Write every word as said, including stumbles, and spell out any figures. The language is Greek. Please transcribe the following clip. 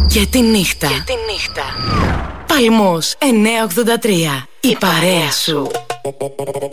Και τη νύχτα. Και τη νύχτα. Παλμός εννιακόσια ογδόντα τρία. Η παρέα σου.